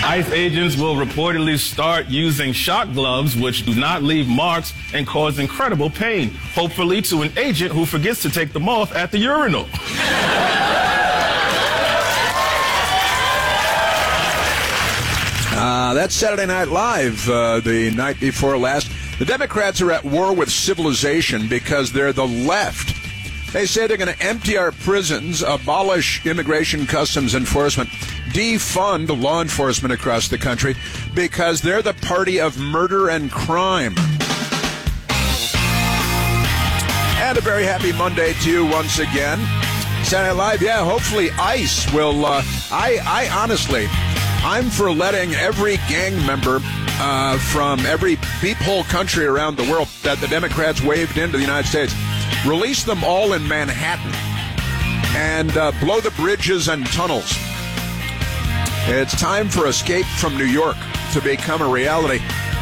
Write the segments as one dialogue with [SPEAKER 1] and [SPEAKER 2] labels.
[SPEAKER 1] ICE agents will reportedly start using shock gloves, which do not leave marks and cause incredible pain, hopefully to an agent who forgets to take them off at the urinal.
[SPEAKER 2] That's Saturday Night Live, the night before last. The Democrats are at war with civilization because they're the left. They say they're going to empty our prisons, abolish immigration customs enforcement, defund law enforcement across the country because they're the party of murder and crime. And a very happy Monday to you once again. Saturday Night Live, yeah, hopefully ICE will, I honestly, I'm for letting every gang member from every peephole country around the world that the Democrats waved into the United States, release them all in Manhattan and blow the bridges and tunnels. It's time for Escape from New York to become a reality.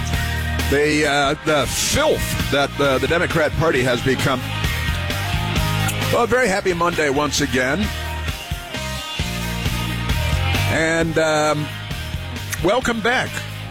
[SPEAKER 2] The filth that the Democrat Party has become. Well, a very happy Monday once again. And welcome back.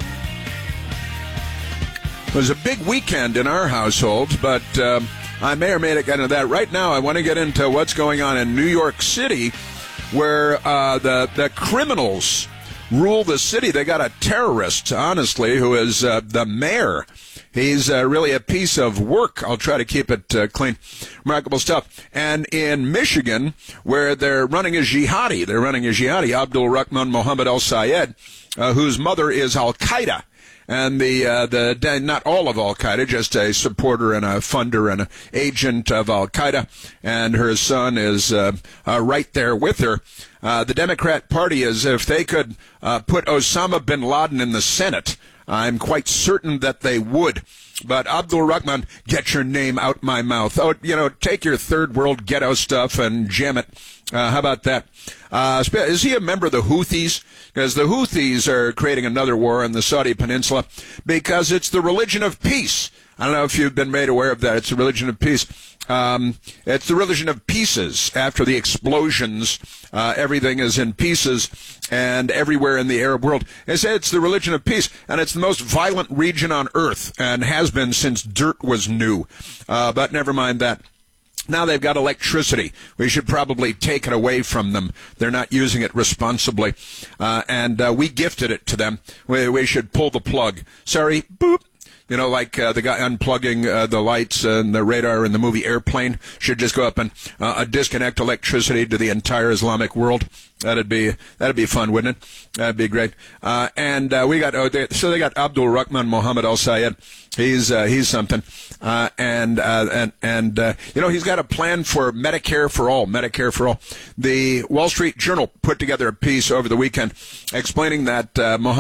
[SPEAKER 2] It was a big weekend in our household, but I may or may not get into that. Right now, I want to get into what's going on in New York City, where the criminals rule the city. They got a terrorist, honestly, who is the mayor. He's really a piece of work. I'll try to keep it clean. Remarkable stuff. And in Michigan, where they're running a jihadi, Abdul Rahman Mohammed al-Sayed, whose mother is Al-Qaeda. And the not all of Al-Qaeda, just a supporter and a funder and an agent of Al-Qaeda. And her son is right there with her. The Democrat Party is, if they could put Osama bin Laden in the Senate, I'm quite certain that they would. But Abdul Rahman, get your name out my mouth. Oh, take your third world ghetto stuff and jam it. How about that? Is he a member of the Houthis? Because the Houthis are creating another war in the Saudi Peninsula because it's the religion of peace. I don't know if you've been made aware of that. It's the religion of peace. It's the religion of pieces. After the explosions, everything is in pieces, and everywhere in the Arab world. They say it's the religion of peace, and it's the most violent region on earth, and has been since dirt was new. But never mind that. Now they've got electricity. We should probably take it away from them. They're not using it responsibly. And we gifted it to them. We should pull the plug. Sorry, boop. Like the guy unplugging the lights and the radar in the movie Airplane should just go up and disconnect electricity to the entire Islamic world. That'd be fun, wouldn't it? That'd be great. And we got they got Abdul Rahman Mohammed al-Sayed. He's something. And he's got a plan for Medicare for all. Medicare for all. The Wall Street Journal put together a piece over the weekend explaining that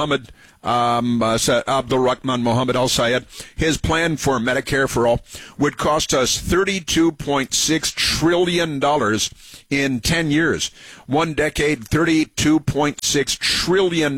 [SPEAKER 2] Abdul Rahman Mohammed al-Sayed, his plan for Medicare for all would cost us $32.6 trillion in 10 years. One decade, $32.6 trillion.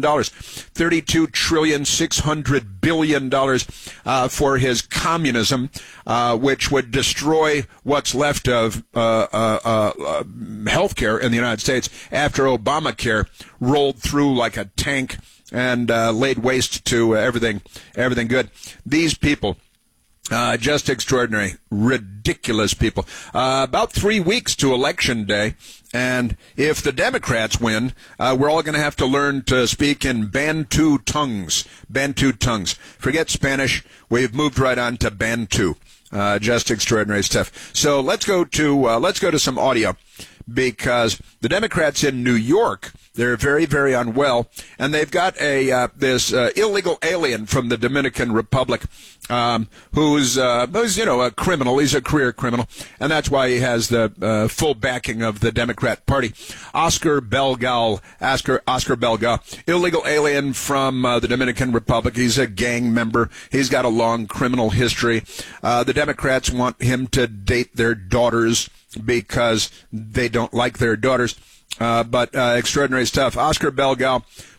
[SPEAKER 2] $32,600 billion for his communism, which would destroy what's left of health care in the United States after Obamacare rolled through like a tank and laid waste to everything good. These people, just extraordinary, ridiculous people. About 3 weeks to Election Day, and if the Democrats win, we're all going to have to learn to speak in Bantu tongues. Bantu tongues. Forget Spanish. We've moved right on to Bantu. Just extraordinary stuff. So let's go to some audio, because the Democrats in New York, they're very, very unwell, and they've got this illegal alien from the Dominican Republic who's a criminal. He's a career criminal, and that's why he has the full backing of the Democrat Party. Oscar Belgal, illegal alien from the Dominican Republic. He's a gang member. He's got a long criminal history. The Democrats want him to date their daughters because they don't like their daughters. But extraordinary stuff. Oscar Belgal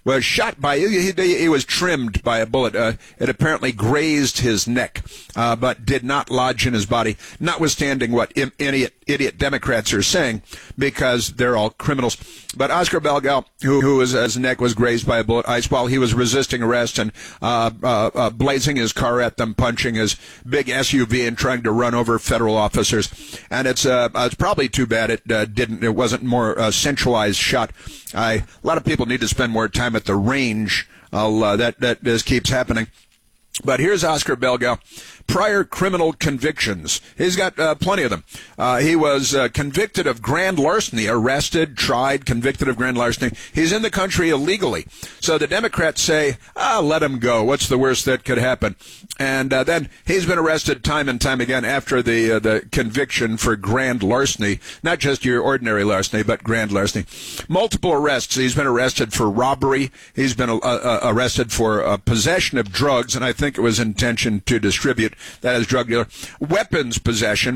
[SPEAKER 2] was shot by, he was trimmed by a bullet. It apparently grazed his neck, but did not lodge in his body, notwithstanding what idiot Democrats are saying, because they're all criminals. But Oscar Belgal, his neck was grazed by a bullet while he was resisting arrest and blazing his car at them, punching his big SUV and trying to run over federal officers. And it's probably too bad it wasn't more centralized shot. A lot of people need to spend more time at the range. That this keeps happening. But here's Oscar Belgal. Prior criminal convictions. He's got plenty of them. He was convicted of grand larceny, arrested, tried, convicted of grand larceny. He's in the country illegally. So the Democrats say, let him go. What's the worst that could happen? And then he's been arrested time and time again after the conviction for grand larceny. Not just your ordinary larceny, but grand larceny. Multiple arrests. He's been arrested for robbery. He's been arrested for possession of drugs, and I think it was intention to distribute. That is drug dealer. Weapons possession.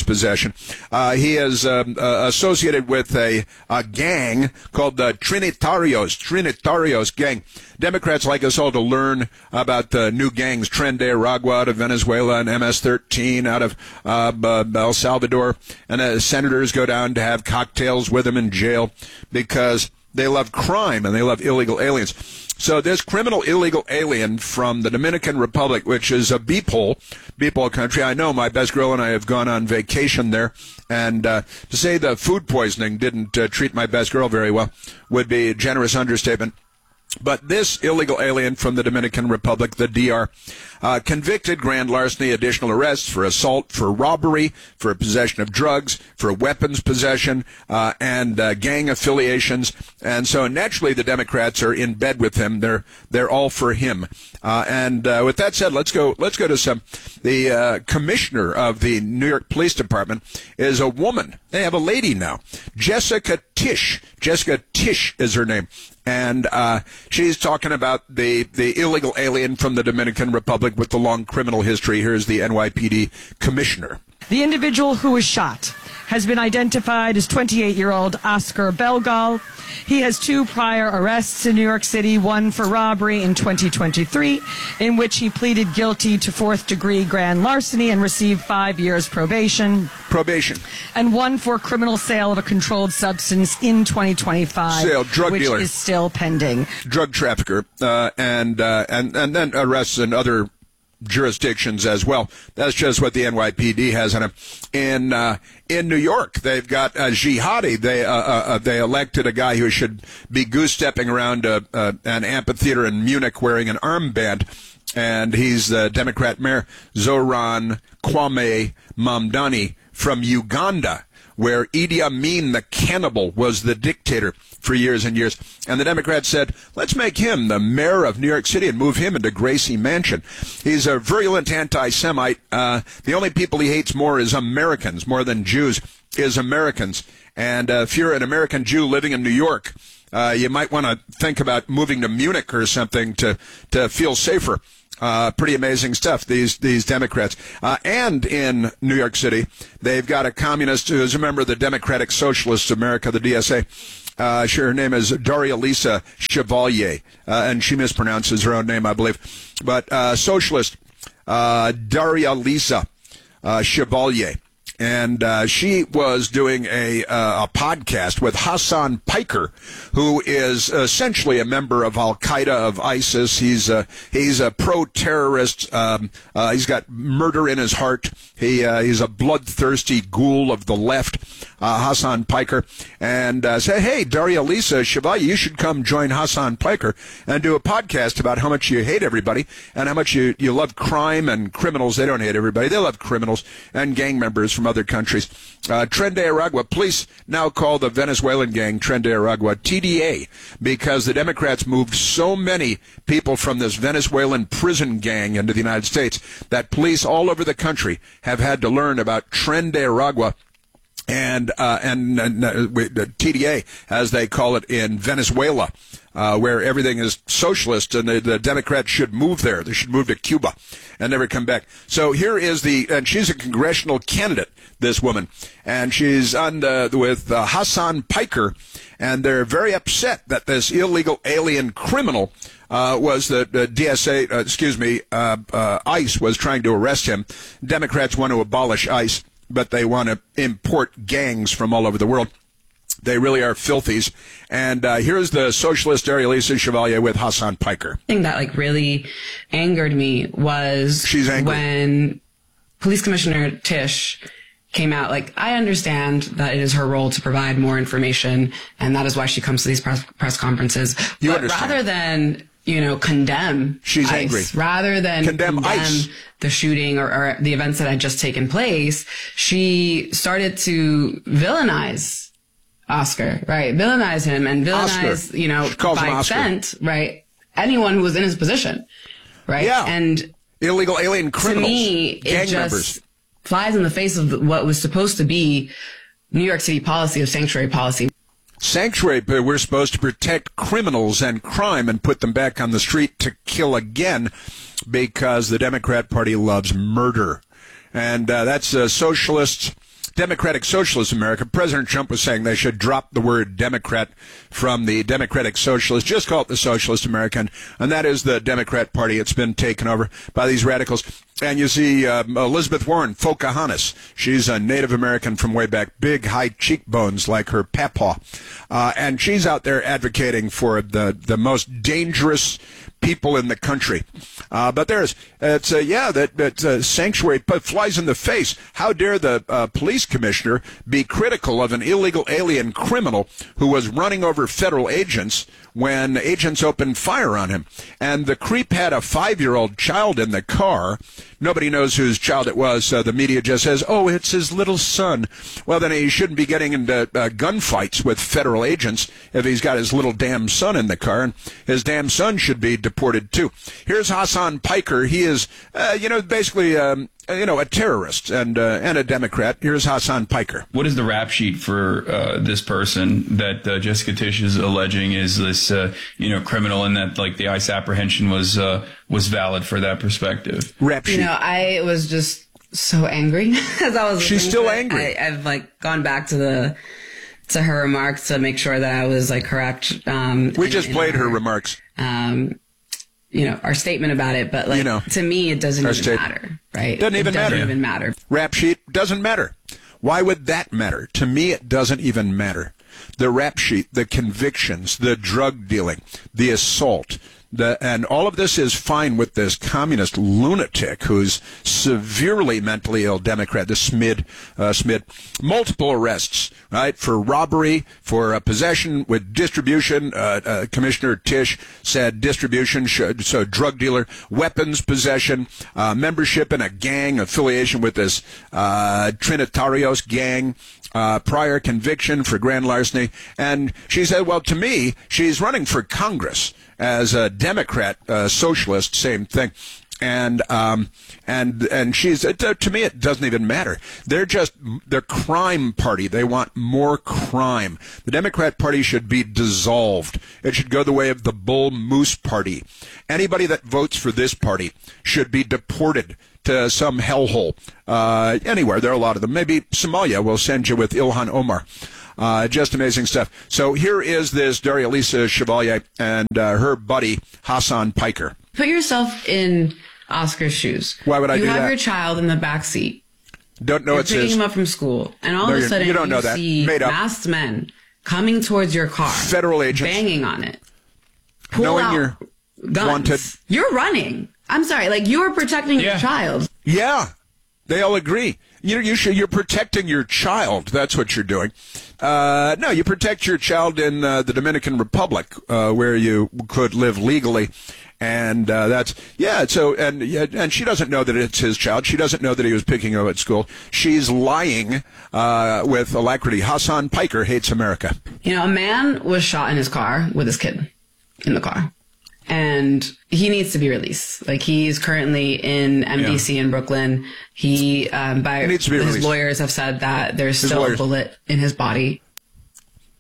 [SPEAKER 2] He is associated with a gang called the Trinitarios gang. Democrats like us all to learn about the new gangs, Tren de Aragua out of Venezuela and MS-13 out of El Salvador. And the senators go down to have cocktails with them in jail because they love crime and they love illegal aliens. So this criminal illegal alien from the Dominican Republic, which is a beep-hole country. I know my best girl and I have gone on vacation there. And to say the food poisoning didn't treat my best girl very well would be a generous understatement. But this illegal alien from the Dominican Republic, the DR, convicted grand larceny, additional arrests for assault, for robbery, for possession of drugs, for weapons possession, and gang affiliations. And so naturally the Democrats are in bed with him. They're all for him. And with that said, let's go to the commissioner of the New York Police Department is a woman. They have a lady now. Jessica Tisch. Jessica Tisch is her name. And she's talking about the illegal alien from the Dominican Republic with the long criminal history. Here's the NYPD commissioner.
[SPEAKER 3] The individual who was shot has been identified as 28-year-old Oscar Belgal. He has 2 prior arrests in New York City, one for robbery in 2023, in which he pleaded guilty to 4th-degree grand larceny and received 5 years probation. And one for criminal sale of a controlled substance in 2025,
[SPEAKER 2] drug
[SPEAKER 3] which
[SPEAKER 2] dealer.
[SPEAKER 3] is still pending.
[SPEAKER 2] Drug trafficker, and then arrests in other jurisdictions as well. That's just what the NYPD has on him. In New York, they've got a jihadi. They elected a guy who should be goose-stepping around an amphitheater in Munich wearing an armband, and he's the Democrat mayor, Zoran Kwame Mamdani from Uganda, where Idi Amin, the cannibal, was the dictator for years and years. And the Democrats said, let's make him the mayor of New York City and move him into Gracie Mansion. He's a virulent anti-Semite. The only people he hates more is Americans, more than Jews, is Americans. And if you're an American Jew living in New York, you might want to think about moving to Munich or something to feel safer. Pretty amazing stuff, these Democrats. And in New York City, they've got a communist who is a member of the Democratic Socialists of America, the DSA. Her name is Daria Lisa Chevalier, and she mispronounces her own name, I believe. But socialist Daria Lisa Chevalier. And she was doing a podcast with Hassan Piker, who is essentially a member of Al-Qaeda, of ISIS. He's a pro-terrorist. He's got murder in his heart. He's a bloodthirsty ghoul of the left, Hassan Piker. And say, hey, Daria Lisa Chevalier, you should come join Hassan Piker and do a podcast about how much you hate everybody and how much you love crime and criminals. They don't hate everybody. They love criminals and gang members from other countries. Tren de Aragua, police now call the Venezuelan gang Tren de Aragua TDA because the Democrats moved so many people from this Venezuelan prison gang into the United States that police all over the country have had to learn about Tren de Aragua and TDA, as they call it in Venezuela. where everything is socialist, and the Democrats should move there. They should move to Cuba and never come back. So here is and she's a congressional candidate, this woman, and she's on with Hassan Piker, and they're very upset that this illegal alien criminal was the DSA, ICE was trying to arrest him. Democrats want to abolish ICE, but they want to import gangs from all over the world. They really are filthies. And here's the socialist Arielisa Chevalier with Hassan Piker.
[SPEAKER 4] The thing that really angered me was when Police Commissioner Tisch came out. I understand that it is her role to provide more information, and that is why she comes to these press conferences.
[SPEAKER 2] You
[SPEAKER 4] but
[SPEAKER 2] understand.
[SPEAKER 4] Rather than condemn
[SPEAKER 2] She's
[SPEAKER 4] ICE,
[SPEAKER 2] angry.
[SPEAKER 4] rather than condemn
[SPEAKER 2] ICE.
[SPEAKER 4] the shooting or the events that had just taken place, she started to villainize Oscar, right? Villainize him and villainize, by extent, right? Anyone who was in his position, right?
[SPEAKER 2] Yeah.
[SPEAKER 4] And
[SPEAKER 2] illegal alien criminals,
[SPEAKER 4] to me,
[SPEAKER 2] gang
[SPEAKER 4] it just
[SPEAKER 2] members.
[SPEAKER 4] flies in the face of what was supposed to be New York City policy of sanctuary policy.
[SPEAKER 2] Sanctuary, but we're supposed to protect criminals and crime and put them back on the street to kill again, because the Democrat Party loves murder. And that's socialists. Democratic Socialist America. President Trump was saying they should drop the word Democrat from the Democratic Socialist, just call it the Socialist American, and that is the Democrat Party. It's been taken over by these radicals. And you see Elizabeth Warren, Pocahontas. She's a Native American from way back, big, high cheekbones like her papaw. And she's out there advocating for the most dangerous people in the country. But that sanctuary flies in the face. How dare the police commissioner be critical of an illegal alien criminal who was running over federal agents when agents opened fire on him? And the creep had a 5-year-old child in the car. Nobody knows whose child it was. The media just says, oh, it's his little son. Well, then he shouldn't be getting into gunfights with federal agents if he's got his little damn son in the car. And his damn son should be deported, too. Here's Hassan Piker. He is, basically, a terrorist and a Democrat. Here's Hassan Piker.
[SPEAKER 5] What is the rap sheet for this person that Jessica Tisch is alleging is this, criminal, and that the ICE apprehension was valid for that perspective?
[SPEAKER 2] Rap sheet.
[SPEAKER 4] I was just so angry as I was.
[SPEAKER 2] She's still angry.
[SPEAKER 4] I've gone back to her remarks to make sure that I was correct.
[SPEAKER 2] We just played her remarks.
[SPEAKER 4] Our statement about it, but to me, it doesn't even matter, right?
[SPEAKER 2] Doesn't even
[SPEAKER 4] matter.
[SPEAKER 2] Rap sheet doesn't matter. Why would that matter? To me, it doesn't even matter. The rap sheet, the convictions, the drug dealing, the assault, and all of this is fine with this communist lunatic who's severely mentally ill Democrat, the Smid. Multiple arrests, right, for robbery, for possession with distribution. Commissioner Tisch said distribution, so drug dealer, weapons possession, membership in a gang, affiliation with this Trinitarios gang, prior conviction for grand larceny. And she said, well, to me, she's running for Congress as a Democrat, socialist, same thing. And she's, to me, it doesn't even matter. They're crime party. They want more crime. The Democrat Party should be dissolved. It should go the way of the Bull Moose Party. Anybody that votes for this party should be deported to some hellhole, anywhere. There are a lot of them. Maybe Somalia will send you with Ilhan Omar. Just amazing stuff. So here is this Arielisa Chevalier and her buddy Hassan Piker.
[SPEAKER 4] Put yourself in Oscar's shoes.
[SPEAKER 2] Why would I do that?
[SPEAKER 4] You have your child in the back seat.
[SPEAKER 2] Don't know it's his.
[SPEAKER 4] You're picking him up from school, and all of a sudden you see masked men coming towards your car.
[SPEAKER 2] Federal agents.
[SPEAKER 4] Banging on it. Pull
[SPEAKER 2] knowing
[SPEAKER 4] out
[SPEAKER 2] you're
[SPEAKER 4] guns.
[SPEAKER 2] Wanted.
[SPEAKER 4] You're running. I'm sorry, you are protecting your child.
[SPEAKER 2] Yeah, they all agree. You're protecting your child. That's what you're doing. No, you protect your child in the Dominican Republic, where you could live legally. And So she doesn't know that it's his child. She doesn't know that he was picking her up at school. She's lying with alacrity. Hassan Piker hates America.
[SPEAKER 4] A man was shot in his car with his kid in the car. And he needs to be released. He's currently in MDC in Brooklyn. He needs to be released. His lawyers have said that there's still a bullet in his body.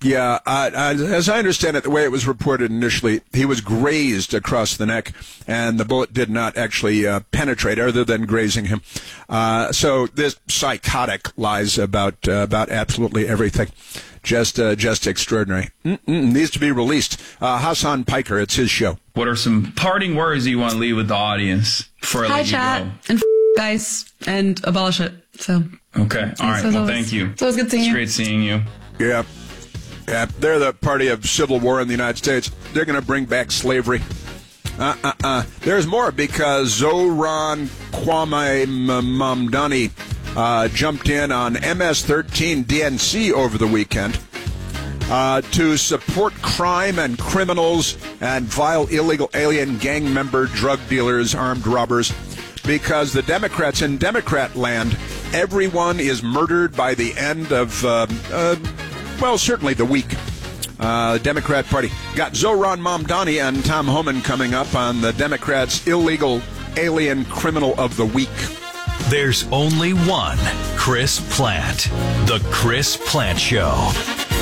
[SPEAKER 2] Yeah, as I understand it, the way it was reported initially, he was grazed across the neck, and the bullet did not actually penetrate, other than grazing him. So this psychotic lies about absolutely everything. Just extraordinary. Needs to be released. Hassan Piker, it's his show.
[SPEAKER 5] What are some parting words you want to leave with the audience before I let you
[SPEAKER 4] chat,
[SPEAKER 5] go?
[SPEAKER 4] and guys, and abolish it. So
[SPEAKER 5] okay, all right. Well, thank you.
[SPEAKER 4] So it was good seeing you.
[SPEAKER 5] It's great seeing you.
[SPEAKER 2] Yeah, they're the party of civil war in the United States. They're going to bring back slavery. There's more, because Zohran Kwame Mamdani jumped in on MS-13 DNC over the weekend to support crime and criminals and vile illegal alien gang member, drug dealers, armed robbers, because the Democrats in Democrat land, everyone is murdered by the end of, certainly the week. Democrat Party. Got Zohran Mamdani and Tom Homan coming up on the Democrats' illegal alien criminal of the week.
[SPEAKER 6] There's only one Chris Plante. The Chris Plante Show.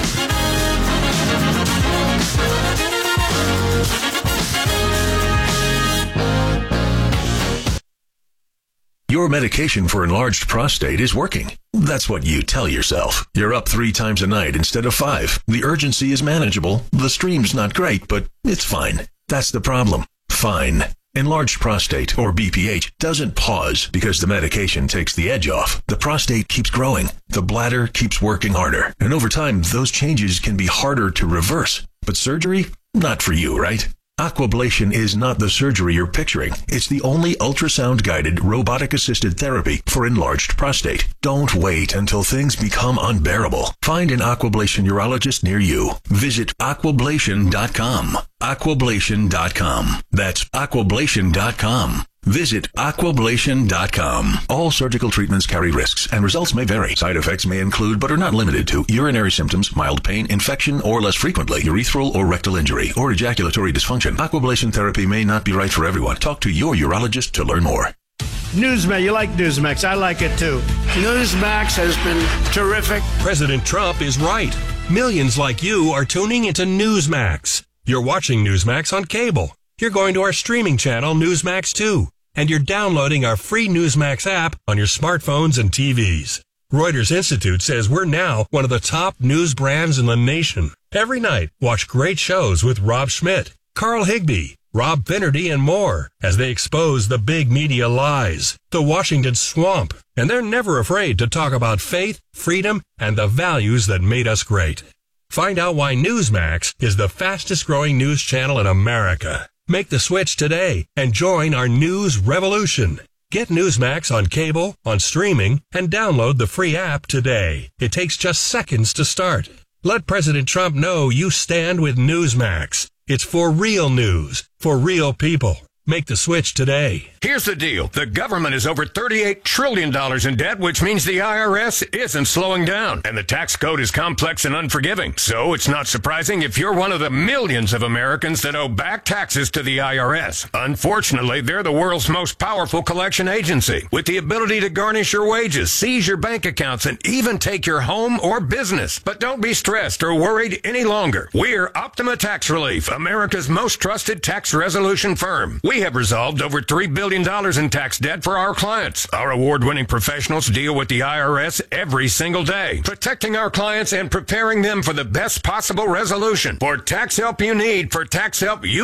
[SPEAKER 6] Your medication for enlarged prostate is working. That's what you tell yourself. You're up 3 times a night instead of 5. The urgency is manageable. The stream's not great, but it's fine. That's the problem. Fine. Enlarged prostate, or BPH, doesn't pause because the medication takes the edge off. The prostate keeps growing. The bladder keeps working harder. And over time, those changes can be harder to reverse. But surgery? Not for you, right? Aquablation is not the surgery you're picturing. It's the only ultrasound-guided, robotic-assisted therapy for enlarged prostate. Don't wait until things become unbearable. Find an Aquablation urologist near you. Visit aquablation.com. Aquablation.com. That's aquablation.com. Visit aquablation.com. All surgical treatments carry risks, and results may vary. Side effects may include, but are not limited to, urinary symptoms, mild pain, infection, or less frequently, urethral or rectal injury, or ejaculatory dysfunction. Aquablation therapy may not be right for everyone. Talk to your urologist to learn more.
[SPEAKER 7] Newsmax, you like Newsmax. I like it too. Newsmax has been terrific.
[SPEAKER 8] President Trump is right. Millions like you are tuning into Newsmax. You're watching Newsmax on cable. You're going to our streaming channel, Newsmax 2, and you're downloading our free Newsmax app on your smartphones and TVs. Reuters Institute says we're now one of the top news brands in the nation. Every night, watch great shows with Rob Schmidt, Carl Higbie, Rob Finnerty, and more as they expose the big media lies, the Washington swamp, and they're never afraid to talk about faith, freedom, and the values that made us great. Find out why Newsmax is the fastest growing news channel in America. Make the switch today and join our news revolution. Get Newsmax on cable, on streaming, and download the free app today. It takes just seconds to start. Let President Trump know you stand with Newsmax. It's for real news, for real people. Make the switch today.
[SPEAKER 9] Here's the deal. The government is over $38 trillion in debt, which means the IRS isn't slowing down. And the tax code is complex and unforgiving. So it's not surprising if you're one of the millions of Americans that owe back taxes to the IRS. Unfortunately, they're the world's most powerful collection agency, with the ability to garnish your wages, seize your bank accounts, and even take your home or business. But don't be stressed or worried any longer. We're Optima Tax Relief, America's most trusted tax resolution firm. We have resolved over $3 billion in tax debt for our clients. Our award-winning professionals deal with the IRS every single day, protecting our clients and preparing them for the best possible resolution. For tax help you need, for tax help you